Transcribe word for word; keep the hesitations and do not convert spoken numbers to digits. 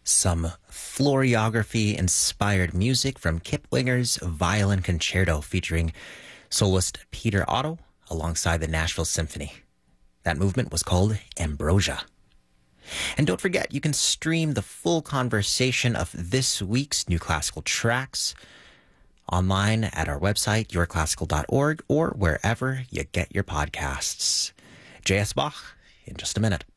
some floriography-inspired music from Kiplinger's Violin Concerto featuring soloist Peter Otto alongside the Nashville Symphony. That movement was called Ambrosia. And don't forget, you can stream the full conversation of this week's New Classical Tracks online at our website, your classical dot org, or wherever you get your podcasts. J S Bach in just a minute.